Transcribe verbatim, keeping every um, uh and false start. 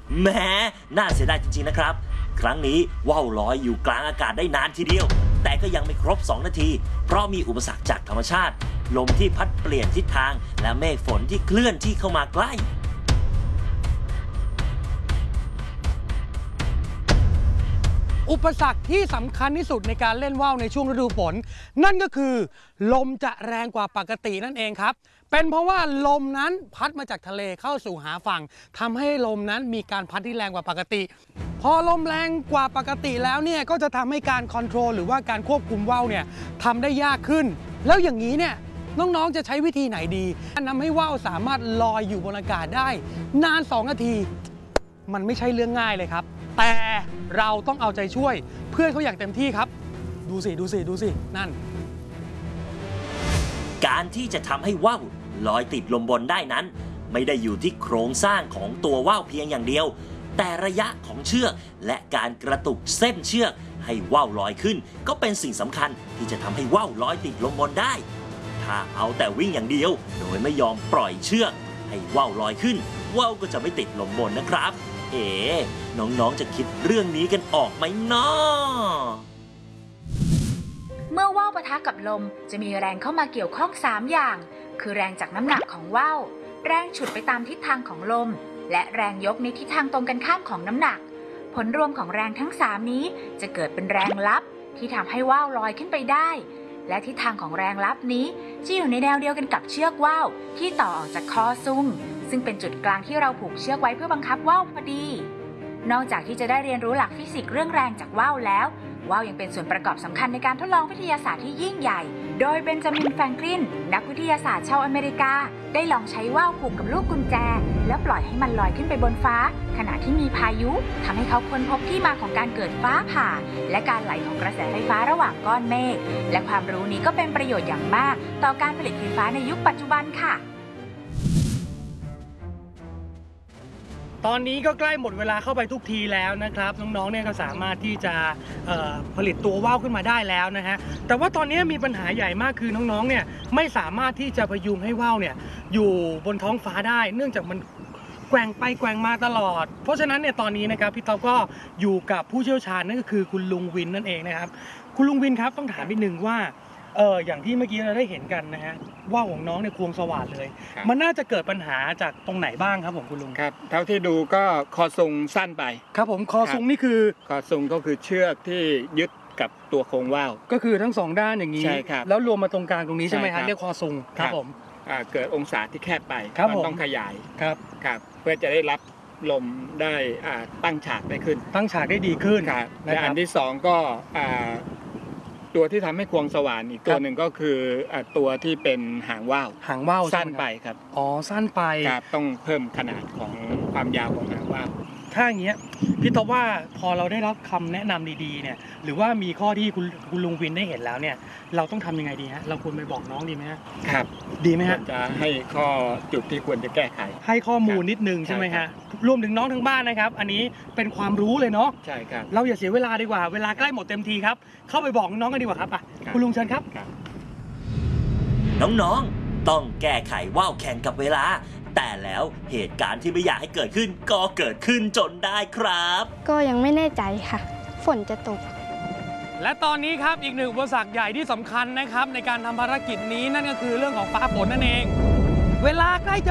แหมน่าเสียดายจริงๆนะครับครั้งนี้ว่าวลอยอยู่กลางอากาศได้นานทีเดียวแต่ก็ยังไม่ครบสองนาทีเพราะมีอุปสรรคจากธรรมชาติลมที่พัดเปลี่ยนทิศทางและเมฆฝนที่เคลื่อนที่เข้ามาใกล้อุปสรรคที่สำคัญที่สุดในการเล่นว่าวในช่วงฤดูฝนนั่นก็คือลมจะแรงกว่าปกตินั่นเองครับเป็นเพราะว่าลมนั้นพัดมาจากทะเลเข้าสู่หาฝั่งทำให้ลมนั้นมีการพัดที่แรงกว่าปกติพอลมแรงกว่าปกติแล้วเนี่ยก็จะทำให้การคอนโทรลหรือว่าการควบคุมว่าวเนี่ยทำได้ยากขึ้นแล้วอย่างนี้เนี่ยน้องๆจะใช้วิธีไหนดีทำให้ว่าวสามารถลอยอยู่บนอากาศได้นานสองนาทีมันไม่ใช่เรื่องง่ายเลยครับแต่เราต้องเอาใจช่วยเพื่อนเขาอย่างเต็มที่ครับดูสิดูสิดูสินั่นการที่จะทำให้ว่าวลอยติดลมบนได้นั้นไม่ได้อยู่ที่โครงสร้างของตัวว่าวเพียงอย่างเดียวแต่ระยะของเชือกและการกระตุกเส้นเชือกให้ว่าวลอยขึ้นก็เป็นสิ่งสำคัญที่จะทำให้ว่าวลอยติดลมบนได้ถ้าเอาแต่วิ่งอย่างเดียวโดยไม่ยอมปล่อยเชือกให้ว่าวลอยขึ้นว่าวก็จะไม่ติดลมบนนะครับเอ๋น้องๆจะคิดเรื่องนี้กันออกไหมน้อเมื่อว่าวปะทะกับลมจะมีแรงเข้ามาเกี่ยวข้องสามอย่างคือแรงจากน้ำหนักของว่าวแรงฉุดไปตามทิศทางของลมและแรงยกในทิศทางตรงกันข้ามของน้ำหนักผลรวมของแรงทั้งสามนี้จะเกิดเป็นแรงลับที่ทำให้ว่าวลอยขึ้นไปได้และทิศทางของแรงลับนี้จะอยู่ในแนวเดียวกันกับเชือกว่าวที่ต่อออกจากคอซุงซึ่งเป็นจุดกลางที่เราผูกเชือกไว้เพื่อบังคับว่าวพอดีนอกจากที่จะได้เรียนรู้หลักฟิสิกส์เรื่องแรงจากว่าวแล้วว่าวยังเป็นส่วนประกอบสำคัญในการทดลองวิทยาศาสตร์ที่ยิ่งใหญ่โดยเบนจามินแฟรงคลินนักวิทยาศาสตร์ชาวอเมริกาได้ลองใช้ว่าวผูกกับลูกกุญแจแล้วปล่อยให้มันลอยขึ้นไปบนฟ้าขณะที่มีพายุทำให้เขาค้นพบที่มาของการเกิดฟ้าผ่าและการไหลของกระแสไฟฟ้าระหว่างก้อนเมฆและความรู้นี้ก็เป็นประโยชน์อย่างมากต่อการผลิตไฟฟ้าในยุคปัจจุบันค่ะตอนนี้ก็ใกล้หมดเวลาเข้าไปทุกทีแล้วนะครับน้องๆเนี่ยก็สามารถที่จะผลิตตัวว่าวขึ้นมาได้แล้วนะฮะแต่ว่าตอนนี้มีปัญหาใหญ่มากคือน้องๆเนี่ยไม่สามารถที่จะพยุงให้ว่าวเนี่ยอยู่บนท้องฟ้าได้เนื่องจากมันแกว่งไปแกว่งมาตลอดเพราะฉะนั้นเนี่ยตอนนี้นะครับพี่ต๊อบก็อยู่กับผู้เชี่ยวชาญนั่นก็คือคุณลุงวินนั่นเองนะครับคุณลุงวินครับต้องถามนิดนึงว่าเอออย่างที่เมื่อกี้เราได้เห็นกันนะฮะว่าวของน้องเนี่ยควงสว่านเลยมันน่าจะเกิดปัญหาจากตรงไหนบ้างครับผมคุณลุงครับเท่าที่ดูก็คอซุงสั้นไปครับผมคอซุงนี่คือคอซุงก็คือเชือกที่ยึดกับตัวโครงว่าวก็คือทั้งสองด้านอย่างนี้ใช่ครับแล้วรวมมาตรงกลางตรงนี้ใช่ไหมครับเรียกคอซุงครับผมเกิดองศาที่แคบไปมันต้องขยายครับครับเพื่อจะได้รับลมได้ตั้งฉากได้ขึ้นตั้งฉากได้ดีขึ้นครับและอันที่สองก็ตัวที่ทำให้ควงสว่านอีกตัวหนึ่งก็คือตัวที่เป็นหางว่าวหางว่าวสั้นไปครับอ๋อสั้นไปครับต้องเพิ่มขนาดของความยาวของหางว่าวถ้าอย่างเงี้ยพี่ต๊อบว่าพอเราได้รับคำแนะนำดีๆเนี่ยหรือว่ามีข้อที่คุณคุณลุงวินได้เห็นแล้วเนี่ยเราต้องทำยังไงดีฮะเราควรไปบอกน้องดีไหมฮะครับดีไหมฮะจะให้ข้อจุดที่ควรจะแก้ไขให้ข้อมูลนิดนึงใช่ไหมฮะรวมถึงน้องทั้งบ้านนะครับอันนี้เป็นความรู้เลยเนาะใช่ครับเราอย่าเสียเวลาดีกว่าเวลาใกล้หมดเต็มทีครับเข้าไปบอกน้องกันดีกว่าครับอ่ะคุณลุงเชิญครับน้องๆต้องแก้ไขว่าวแข่งกับเวลาแต่แล้วเหตุการณ์ที่ไม่อยากให้เกิดขึ้นก็เกิดขึ้นจนได้ครับก็ยังไม่แน่ใจค่ะฝนจะตกและตอนนี้ครับอีกหนึ่งอุปสรรคใหญ่ที่สำคัญนะครับในการทำภารกิจนี้นั่นก็คือเรื่องของฟ้าฝนนั่นเองเวลาใกล้จะ